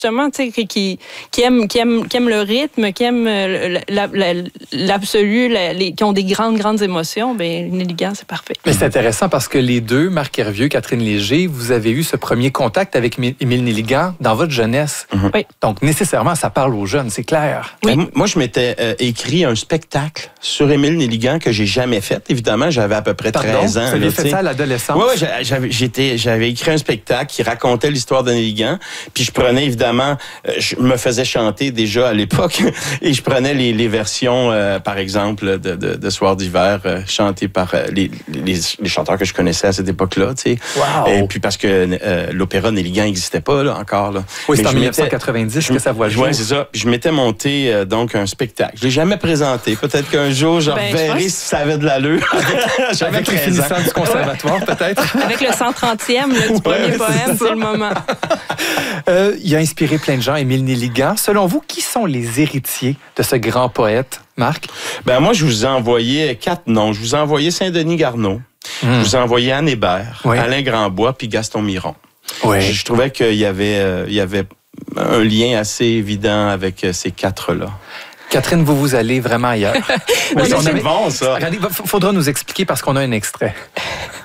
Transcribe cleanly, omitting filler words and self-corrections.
justement, tu sais, qui aiment le rythme, qui aiment l'absolu, qui ont des grandes émotions, bien, Nelligan, c'est parfait. Mais c'est intéressant parce que les deux, Marc Hervieux, Catherine Léger, vous avez eu ce premier contact avec Émile Nelligan dans votre jeunesse. Oui. Donc, nécessairement, ça parle aux jeunes, c'est clair. Oui. Moi, je m'étais écrit un spectacle sur Émile Nelligan que j'ai jamais fait. Évidemment, j'avais à peu près 13 ans. Vous aviez fait ça à l'adolescence? Oui, j'avais écrit un spectacle qui racontait l'histoire de Nelligan. Puis je prenais, évidemment, je me faisais chanter déjà à l'époque. Et je prenais les versions, par exemple, de Soir d'hiver, chantées par les chanteurs que je connaissais à cette époque-là. Tu sais. Wow. Et puis parce que l'opéra Nelligan n'existait pas là, encore. Là. Oui, c'est en 1990 que ça voit le jour. Oui, c'est ça. Je m'étais monté donc un spectacle. Je l'ai jamais présenté. Peut-être qu'un jour, je reverrai si ça avait de l'allure. Avec les finissants du conservatoire, peut-être. Avec le 130e du premier poème, c'est le moment. Il a inspiré plein de gens, Émile Nelligan. Selon vous, qui sont les héritiers de ce grand poète, Marc? Moi, je vous ai envoyé 4 noms. Je vous ai envoyé Saint-Denis Garneau. Je vous ai envoyé Anne Hébert, Alain Grandbois, puis Gaston Miron. Oui. Je trouvais qu'il y avait un lien assez évident avec ces 4-là. Catherine, vous allez vraiment ailleurs. C'est bon, ça. Regardez, faudra nous expliquer parce qu'on a un extrait.